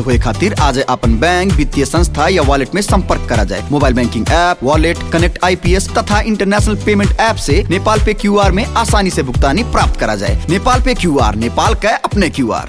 हुए खातिर आज अपन बैंक, वित्तीय संस्था या वॉलेट में संपर्क करा जाए। Mobile banking app, wallet, connect IPS तथा इंटरनेशनल पेमेंट ऐप से नेपाल पे QR में आसानी से भुगतानी प्राप्त करा जाए। नेपाल पे QR, नेपाल का अपने QR।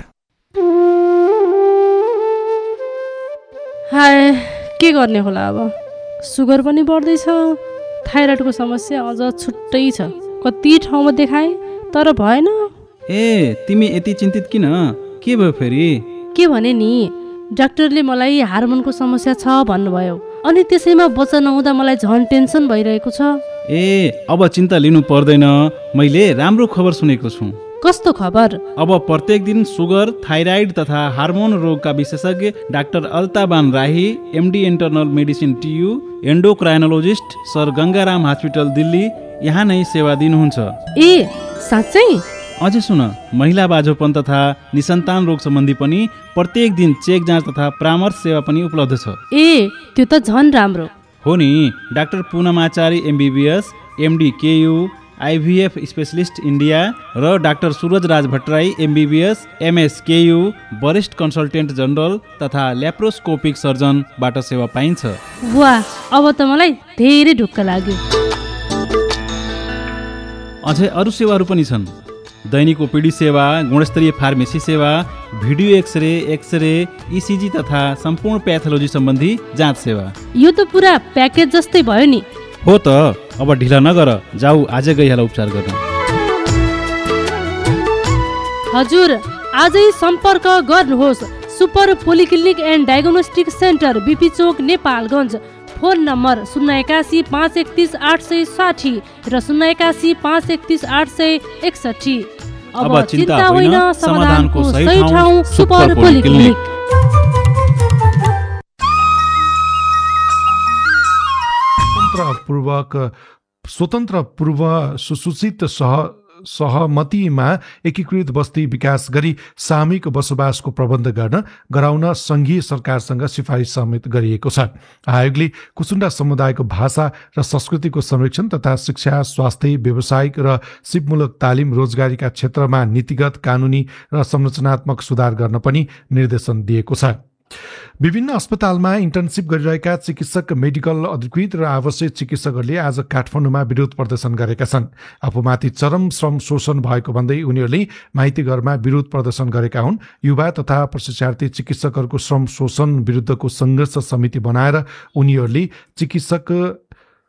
हाय, के गर्ने होला अब? सुगर पनि बढ्दैछ, थाइरोइडको समस्या अझ छुट्टै छ। कति ठाउँमा देखाए तर भएन। ए, तिमी यति चिन्तित किन? के भयो फेरि? के भने नि, डाक्टरले मलाई हार्मोनको समस्या छ भन्नुभयो। अनि त्यसैमा बच्चा नहुँदा मलाई झन् टेन्सन भइरहेको छ। ए, अब चिन्ता लिनु पर्दैन। मैले राम्रो खबर सुनेको छु। कस्तो खबर? अब प्रत्येक दिन सुगर, थाइराइड तथा हार्मोन रोगका विशेषज्ञ डाक्टर अल्ताबान राही, MD internal medicine TU, एन्डोक्राइनोलोजिस्ट sir Gangaram hospital Delhi यहाँ नै सेवा दिनुहुन्छ। ए, साँच्चै? अझै सुन, महिला बाझोपन तथा निसन्तान रोग सम्बन्धी पनि प्रत्येक दिन चेक जाँच तथा परामर्श सेवा पनि उपलब्ध छ। ए, त्यो त झन् राम्रो हो नि। Doctor पूनमाचारी MBBS, MD KU, IVF specialist India र डाक्टर सूरज राज भट्टराई MBBS, MS KU, वरिष्ठ कन्सल्टेन्ट जनरल तथा ल्याप्रोस्कोपिक सर्जनबाट सेवा पाइन्छ। वाह, अब त मलाई धेरै ढुक्क लाग्यो। अझै अरू सेवाहरू पनि छन्। दैनिक OPD सेवा, गुणस्तरीय फार्मेसी सेवा, भिडियो एक्सरे, ECG तथा सम्पूर्ण प्याथोलोजी सम्बन्धी जाँच सेवा। यो त पुरा प्याकेज जस्तै भयो नि। हो त, अब ढिला नगर, जाऊ आजै गइहाल उपचार गर्न। हजुर, आजै सम्पर्क गर्नुहोस् super polyclinic and diagnostic centre, BP Chowk, Nepalgunj. Phone number 081 531 860 र 081 531 861। अब चिन्ता होइन, समाधानको सही ठाउँ सुपर पोलिक्लिनिक। स्वतन्त्र पूर्व सुसूचित सहमतिमा एकीकृत बस्ती विकास गरी सामूहिक बसोबासको प्रबन्ध गराउन संघीय सरकारसँग सिफारिस समेत गरिएको छ। आयोगले कुसुन्डा समुदायको भाषा र संस्कृतिको संरक्षण तथा शिक्षा, स्वास्थ्य, व्यावसायिक र सिपमूलक तालिम, रोजगारीका क्षेत्रमा नीतिगत, कानुनी र संरचनात्मक सुधार गर्न पनि निर्देशन दिएको छ। विभिन्न अस्पतालमा इन्टर्नसिप गरिरहेका चिकित्सक, मेडिकल अधिकृत र आवश्यक चिकित्सकहरूले आज काठमाडौँमा विरोध प्रदर्शन गरेका छन्। आफूमाथि चरम श्रम शोषण भएको भन्दै उनीहरूले माइतीघरमा विरोध प्रदर्शन गरेका हुन्। युवा तथा प्रशिक्षार्थी चिकित्सकहरूको श्रम शोषण विरुद्धको संघर्ष समिति बनाएर उनीहरूले चिकित्सक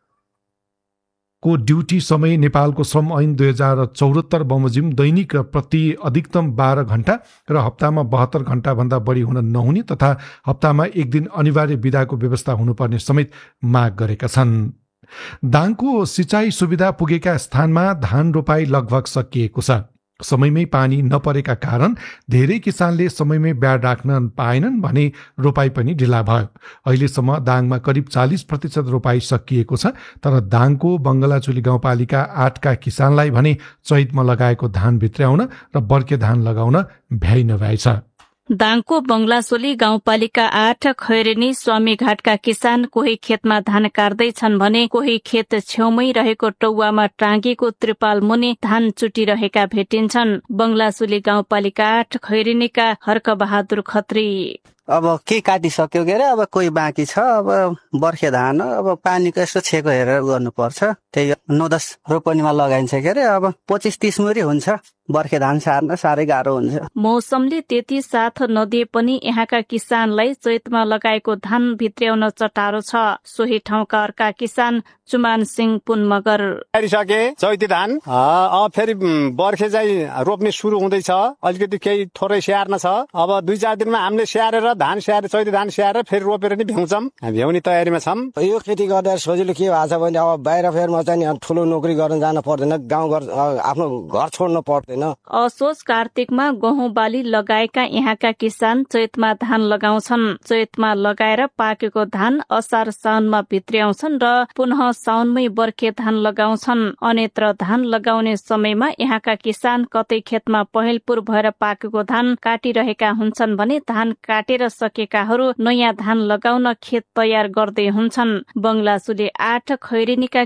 को ड्युटी समय नेपालको श्रम ऐन 2074 बमोजिम दैनिक प्रति अधिकतम 12 घण्टा र हप्तामा 72 घण्टा भन्दा बढी हुन नहुने तथा हप्तामा एक दिन अनिवार्य बिदाको व्यवस्था हुनुपर्ने समेत माग गरेका छन्। दाङको सिँचाइ सुविधा पुगेका स्थानमा धान रोपाई लगभग सकिएको छ। समयमै पानी नपरेका कारण धेरै किसानले समयमै ब्याड राख्न पाएनन् भने रोपाई पनि ढिला भयो। अहिलेसम्म दाङमा करिब 40% रोपाई सकिएको छ, तर दाङको बङ्गलाचुली गाउँपालिका 8 का किसानलाई भने चैतमा लगाएको धान भित्र्याउन र बर्खे धान लगाउन भ्याइ नभएछ। दाङको बङ्गलाचोली गाउँपालिका 8 खैरेनी स्वामीघाटका किसान कोही खेतमा धान काट्दैछन् भने कोही खेत छेउमै रहेको टौवामा टाँगेको त्रिपाल मुनि धान चुटिरहेका भेटिन्छन्। बङ्गलाचोली गाउँपालिका 8 खैरेनीका हर्क बहादुर खत्री। अब के काटिसक्यो के अरे, अब कोही बाँकी छ। अब बर्खे धान अब पानीको यसो छेको हेरेर गर्नुपर्छ। त्यही 9-10 रोपनीमा लगाइन्छ के अरे। अब 25-30 मुरी हुन्छ। बर्खे धान सार्न साह्रै गाह्रो हुन्छ। मौसमले त्यति साथ नदिए पनि यहाँका किसानलाई चैतमा लगाएको धान भित्र्याउन चटारो छ। सोही ठाउँका अर्का किसान चुमान सिंह पुन मगर। सके चैती धान फेरि बर्खे चाहिँ रोप्ने सुरु हुँदैछ। अलिकति केही थोरै स्याहार्न छ। अब 2-4 दिनमा हामीले स्याहारेर धान स्याहार चैती धान स्याहारेर फेरि रोपेर नि भ्याउँछौँ। भ्याउने तयारीमा छौँ। यो खेती गर्दा सजिलो के भएको छ भने अब बाहिर फेरमा चाहिँ ठुलो नोकरी गर्न जान पर्दैन, गाउँघर आफ्नो घर छोड्न पर्दैन। असोज कार्तिकमा गहुँ बाली लगाएका यहाँका किसान चैतमा धान लगाउँछन्। चैतमा लगाएर पाकेको धान असार साउनमा भित्र्याउँछन् र पुनः साउनमै बर्खे धान लगाउँछन्। अन्यत्र धान लगाउने समयमा यहाँका किसान कतै खेतमा पहेलपुर भएर पाकेको धान काटिरहेका हुन्छन् भने धान काटेर सकेकाहरू नयाँ धान लगाउन खेत तयार गर्दै हुन्छन्। बङ्गलाचुली 8 खैरेनीका किसान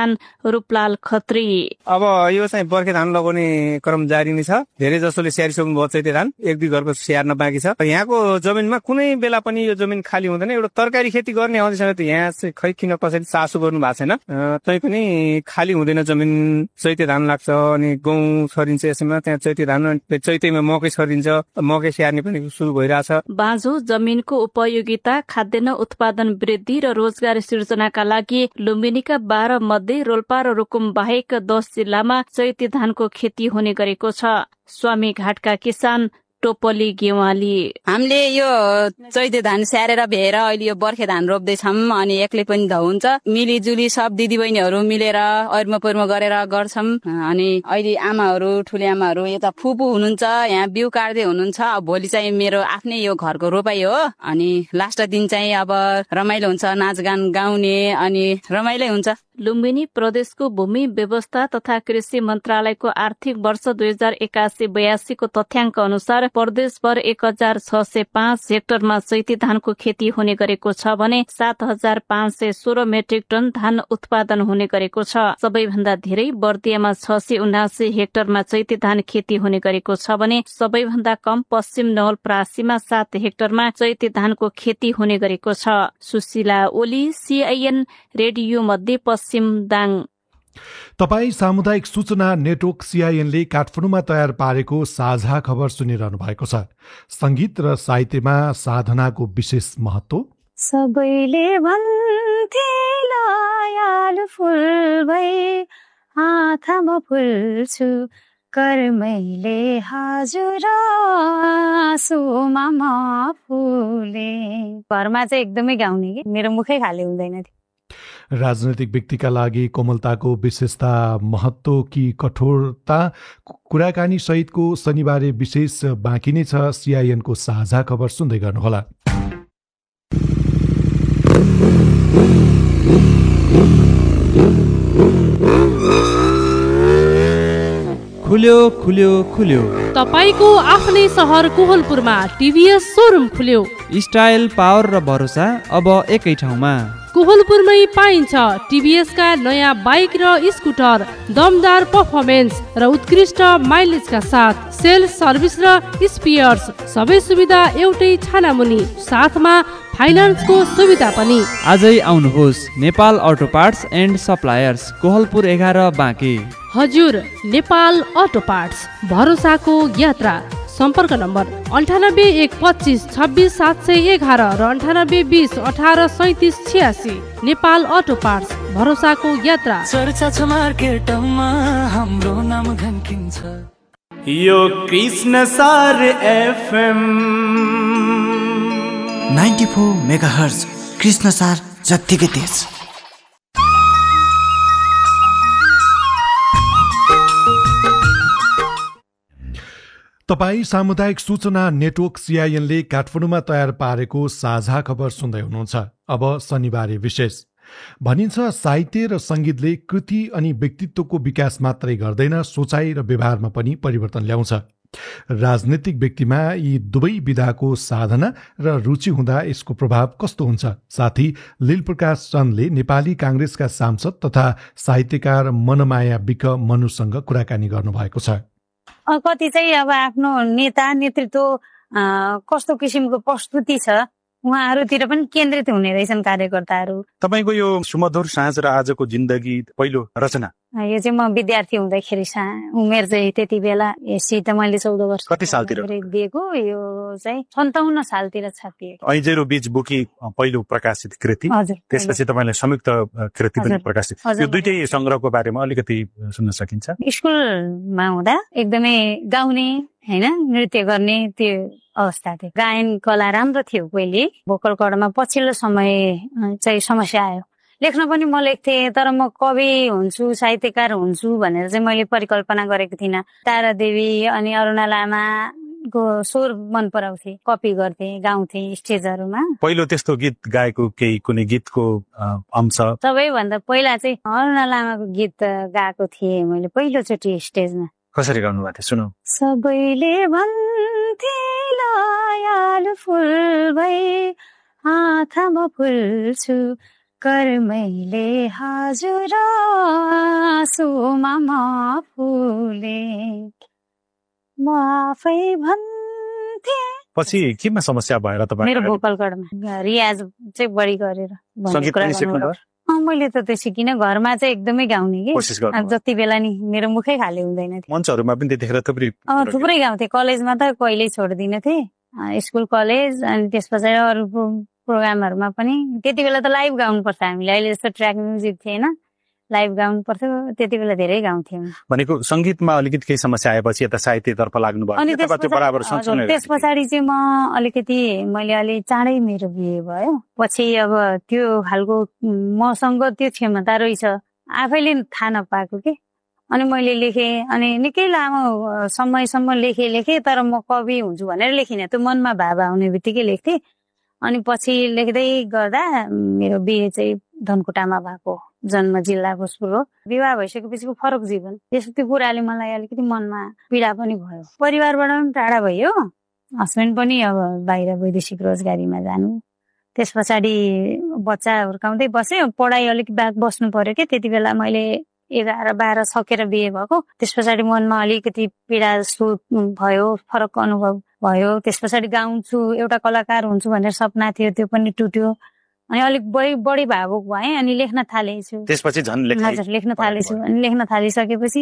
किसान रूपलाल खत्री। अब यो चाहिँ बर्खे धान लगाउने क्रम जारी नै छ। धेरै जसोले स्याहारिसक्नु भयो चैते धान, 1-2 घरको स्याहार्न बाँकी छ। यहाँको जमिनमा कुनै बेला पनि यो जमिन खाली हुँदैन। एउटा तरकारी खेती गर्ने आउँदैछ त यहाँ चाहिँ खै किन कसैले चासो गर्नु भएको छैन। तैपनि खाली हुँदैन जमिन। चैते धान लाग्छ अनि गहुँ छरिन्छ, यसमा त्यहाँ चैते धान, चैतेमा मकै छरिन्छ, मकै स्याहार्ने पनि सुरु भइरहेछ। बाँझो जमिनको उपयोगिता, खाद्यान्न उत्पादन वृद्धि र रोजगार सिर्जनाका लागि लुम्बिनीका 12 मध्ये रोल्पा र रुकुम बाहेक 10 जिल्लामा चैते धानको खेती हुने गरेको छ। स्वामी घाटका किसान टोपली गेवाली। हामीले यो चैते धान स्याहारेर भएर अहिले यो बर्खे धान रोप्दैछौँ अनि एक्लै पनि ध हुन्छ। मिलिजुली सब दिदीबहिनीहरू मिलेर ऐर्म गरेर गर्छौँ। अनि अहिले आमाहरू, ठुले आमाहरू यता फुपू हुनुहुन्छ, यहाँ बिउ काट्दै हुनुहुन्छ। अब भोलि चाहिँ मेरो आफ्नै यो घरको रोपाई हो अनि लास्ट दिन चाहिँ अब रमाइलो हुन्छ, नाचगान गाउने अनि रमाइलो हुन्छ। लुम्बिनी प्रदेशको भूमि व्यवस्था तथा कृषि मन्त्रालयको आर्थिक वर्ष 2081-82 को तथ्याङ्क अनुसार प्रदेशभर 1605 हेक्टरमा चैते धानको खेती हुने गरेको छ भने 7516 मेट्रिक टन धान उत्पादन हुने गरेको छ। सबैभन्दा धेरै बर्दियामा 679 हेक्टरमा चैते धान खेती हुने गरेको छ भने सबैभन्दा कम पश्चिम नवलपरासीमा 7 हेक्टरमा चैते धानको खेती हुने गरेको छ। सुशीला ओली, CIN रेडियो मध्य पश्चिम दाङ। तपाई सामुदायिक सूचना नेटवर्क CIN ले काठमाडौँमा तयार पारेको साझा खबर सुनिरहनु भएको छ। संगीत र साहित्यमा साधनाको विशेष महत्व। सबैले भन्थे लायाल फुल भई हातमा फुल्छु कर्मैले हजुर आँसुमा म फुले। घरमा चाहिँ एकदमै गाउने कि मेरो मुखै खाली हुँदैन। राजनैतिक व्यक्तिका लागि कोमलताको विशेषता, महत्व कि कठोरता, कुराकानी सहितको शनिबारे विशेष बाँकी नै छ। CIN को साझा खबर सुन्दै गर्नुहोला। खुल्यो खुल्यो खुल्यो तपाईको आफ्नै सहर कोहलपुरमा TVS सोरुम खुल्यो। स्टाइल, पावर र भरोसा अब एकै ठाउँमा। कोहलपुरमै पाइन्छ TVS का नयाँ बाइक र स्कुटर, दमदार पर्फर्मेन्स र उत्कृष्ट माइलेजका साथ सेल्स, सर्भिस र स्पेयर्स सबै सुविधा एउटै छानामुनि, साथमा फाइनान्सको सुविधा पनि। आजै आउनुहोस् Nepal auto parts and suppliers, Kohalpur 11 Banke. हजुर, नेपाल अटो पार्ट्स, भरोसाको यात्रा। सम्पर्क नम्बर 98 125 26 711 र 98 20 18 37 86। नेपाल अटो पार्ट्स, भरोसाको यात्रा। चर्चा छ मार्केटमा हाम्रो नाम धन्किन्छ। यो कृष्ण सार FM 94 मेगाहर्ज, कृष्ण सार जत्तिकै तेज। तपाई सामुदायिक सूचना नेटवर्क CIN ले काठमाडौँमा तयार पारेको साझा खबर सुन्दै हुनुहुन्छ। अब शनिबारे विशेष। भनिन्छ साहित्य र संगीतले कृति अनि व्यक्तित्वको विकास मात्रै गर्दैन, सोचाइ र व्यवहारमा पनि परिवर्तन ल्याउँछ। राजनीतिक व्यक्तिमा यी दुवै विधाको साधना र रुचि हुँदा यसको प्रभाव कस्तो हुन्छ? साथी लीलप्रकाश चन्दले नेपाली कांग्रेसका सांसद तथा साहित्यकार मनमाया विक मनुसँग कुराकानी गर्नुभएको छ। कति चाहिँ अब आफ्नो नेता नेतृत्व कस्तो किसिमको प्रस्तुति छ उहाँहरूतिर पनि केन्द्रित हुने रहेछन् कार्यकर्ताहरू। तपाईको यो सुमधुर साँझ र आजको जिन्दगी पहिलो रचना यो चाहिँ म विद्यार्थी हुँदाखेरि उमेर चाहिँ त्यति बेला एसी त मैले 14 वर्ष कति सालतिर दिएको, यो चाहिँ 57 सालतिर छापिएको। ऐजेरो बीच बुकी पहिलो प्रकाशित कृति, त्यसपछि तपाईले संयुक्त कृति पनि प्रकाशित। यो दुईटै संग्रहको बारेमा अलिकति सुन्न सकिन्छ? स्कुलमा हुँदा एकदमै गाउने हैन, नृत्य गर्ने त्यो अवस्था थियो। गायन कला राम्रो थियो पहिले, भोकल कर्डमा। पछिल्लो समय चाहिँ समस्या आयो। लेख्न पनि म लेख्थेँ, तर म कवि हुन्छु, साहित्यकार हुन्छु भनेर चाहिँ मैले परिकल्पना गरेको थिइनँ। तारा देवी अनि अरुणा लामाको स्वर मन पराउँथे, कपी गर्थे, गाउँथे स्टेजहरूमा। पहिलो त्यस्तो गीत गाएको केही कुनै गीतको अंश? सबैभन्दा पहिला चाहिँ अरुणा लामाको गीत गाएको थिएँ मैले पहिलोचोटि स्टेजमा। कसरी गाउनु भएको थियो सुनौ। सबैले भन्थे लायाल फुल भई हातमा फुल्छु कर्मैले हजुर आँसुमा म फुले म आफै भन्थे। पछि केमा समस्या भएर तपाईँ? मेरो भोकल कर्डमा रियाज चाहिँ बढी गरेर सङ्गीत पनि सिक्नुभयो? मैले त त्यो सिकिनँ, घरमा चाहिँ एकदमै गाउने कि जति बेला नि मेरो मुखै खाली हुँदैन थियो। मञ्चहरूमा पनि त्यतिखेर थुप्रै गाउँथे। कलेजमा त कहिल्यै छोड्दिनँ थिएँ, स्कुल कलेज अनि त्यस पछाडि अरू प्रोग्रामहरूमा पनि। त्यति बेला त लाइभ गाउनु पर्छ हामीले, अहिले जस्तो ट्र्याक म्युजिक थिएन, लाइभ गाउनु पर्थ्यो। त्यति बेला धेरै गाउँथ्यौँ। भनेको सङ्गीतमा अलिकति केही समस्या आएपछि यता साहित्यतर्फ लाग्नुभयो? अनि त्यस पछाडि चाहिँ म अलिकति मैले अलि चाँडै मेरो बिहे भयो। पछि अब त्यो खालको मसँग त्यो क्षमता रहेछ आफैले थाहा नपाएको के। अनि मैले लेखेँ, अनि निकै लामो समयसम्म लेखेँ, तर म कवि हुन्छु भनेर लेखिनँ। त्यो मनमा भाव आउने बित्तिकै लेख्थेँ। अनि पछि लेख्दै गर्दा मेरो बिहे चाहिँ धनकुटामा भएको, जन्म जिल्ला भोजपुर हो। विवाह भइसकेपछिको फरक जीवन, त्यो कुराले मलाई अलिकति मनमा पीडा पनि भयो। परिवारबाट पनि टाढा भयो, हस्बेन्ड पनि अब बाहिर वैदेशिक रोजगारीमा जानु। त्यस पछाडि बच्चा हुर्काउँदै बसेँ, पढाइ अलिक ब्याक बस्नु पर्यो कि। त्यति बेला मैले 11-12 सकेर बिहे भएको। त्यस पछाडि मनमा अलिकति पीडा जस्तो भयो, फरक अनुभव भयो। त्यस पछाडि गाउँछु, एउटा कलाकार हुन्छु भनेर सपना थियो, त्यो पनि टुट्यो। अनि अलिक बढी भावुक भएँ, अनि लेख्न थालेछु। त्यसपछि झन् लेख्न थालेछु। अनि लेख्न थालिसकेपछि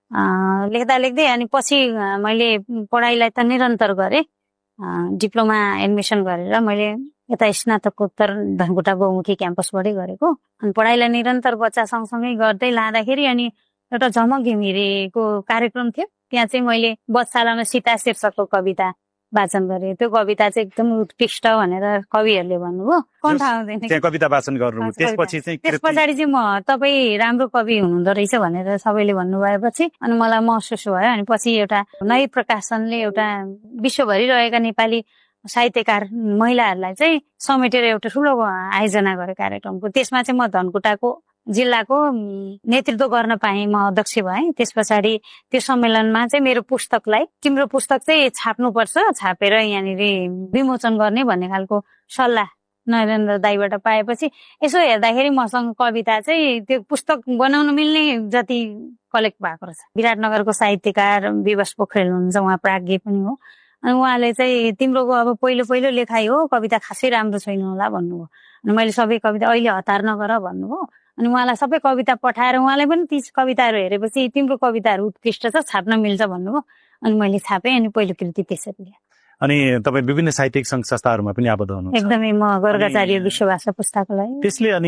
लेख्दै अनि पछि मैले पढाइलाई त निरन्तर गरेँ। डिप्लोमा एडमिसन गरेर मैले यता स्नातकोत्तर धनकुटा बहुमुखी क्याम्पसबाटै गरेको। अनि पढाइलाई निरन्तर बच्चा सँगसँगै गर्दै लाँदाखेरि अनि एउटा झमक घिमिरेको कार्यक्रम थियो, त्यहाँ चाहिँ मैले बच्चालामा सीता शीर्षकको कविता वाचन गरेँ। त्यो कविता चाहिँ एकदम उत्कृष्ट भनेर कविहरूले भन्नुभयो। कण्ठ आउँदैन, कविता वाचन गर्नु। त्यस पछाडि चाहिँ म तपाईँ राम्रो कवि हुनुहुँदो रहेछ भनेर सबैले भन्नुभएपछि अनि मलाई महसुस भयो। अनि पछि एउटा नयाँ प्रकाशनले एउटा विश्वभरि रहेका नेपाली साहित्यकार महिलाहरूलाई चाहिँ समेटेर एउटा ठुलो आयोजना गर्यो कार्यक्रमको। त्यसमा चाहिँ म धनकुटाको जिल्लाको नेतृत्व गर्न पाएँ, म अध्यक्ष भएँ। त्यस पछाडि त्यो सम्मेलनमा चाहिँ मेरो पुस्तकलाई, तिम्रो पुस्तक चाहिँ छाप्नुपर्छ, छापेर यहाँनिर विमोचन गर्ने भन्ने खालको सल्लाह नरेन्द्र दाईबाट पाएपछि यसो हेर्दाखेरि मसँग कविता चाहिँ त्यो पुस्तक बनाउन मिल्ने जति कलेक्ट भएको रहेछ। विराटनगरको साहित्यकार विवश पोखरेल हुनुहुन्छ, उहाँ प्राज्ञ पनि हो। अनि उहाँले चाहिँ तिम्रो अब पहिलो लेखाइ हो, कविता खासै राम्रो छैन होला भन्नुभयो। अनि मैले सबै कविता अहिले हतार नगर भन्नुभयो। अनि उहाँलाई सबै कविता पठाएर उहाँले पनि ती कविताहरू हेरेपछि तिम्रो कविताहरू उत्कृष्ट छ, छाप्न मिल्छ भन्नुभयो। अनि मैले छापेँ, अनि पहिलो कृति त्यसरी। अनि तपाईँ विभिन्न साहित्यिक सङ्घ संस्थाहरूमा पनि आबद्ध हुनुहुन्छ? एकदमै, म गर्गाचार्य विश्वभाषा पुस्तकालय। त्यसले अनि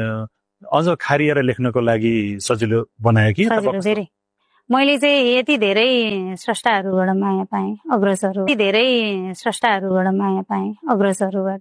अझ खारिएर लेख्नको लागि सजिलो बनायो कि? धेरै। मैले चाहिँ यति धेरै स्रष्टाहरूबाट माया पाएँ, अग्रजहरूबाट